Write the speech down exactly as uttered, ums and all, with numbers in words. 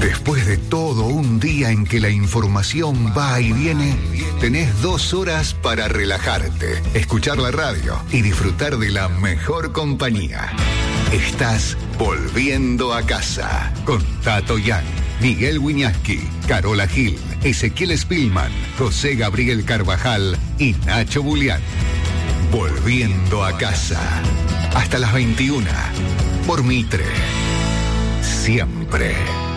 Después de todo un día en que la información va y viene, tenés dos horas para relajarte, escuchar la radio y disfrutar de la mejor compañía. Estás volviendo a casa con Tato Yang, Miguel Wiñaski, Carola Gil, Ezequiel Spillman, José Gabriel Carvajal y Nacho Bulián. Volviendo a casa. Hasta las veintiuna. Por Mitre. Siempre.